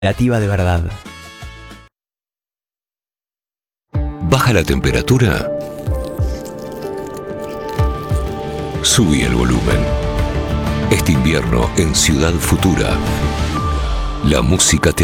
Cooperativa de verdad. ¿Baja la temperatura? Subí el volumen. Este invierno en Ciudad Futura, la música te